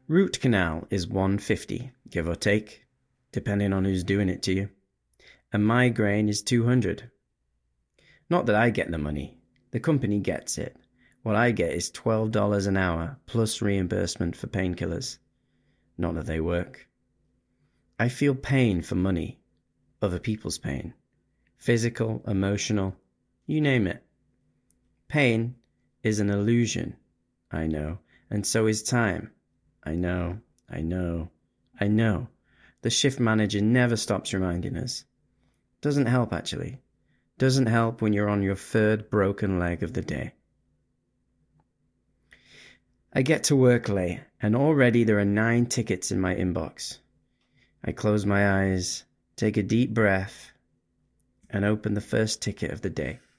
Root canal is $150, give or take, depending on who's doing it to you. A migraine is $200. Not that I get the money. The company gets it. What I get is $12 an hour plus reimbursement for painkillers. Not that they work. I feel pain for money. Other people's pain. Physical, emotional, you name it. Pain is an illusion. I know. And so is time. I know. The shift manager never stops reminding us. Doesn't help, actually. Doesn't help when you're on your third broken leg of the day. I get to work late, and already there are 9 tickets in my inbox. I close my eyes, take a deep breath, and open the first ticket of the day.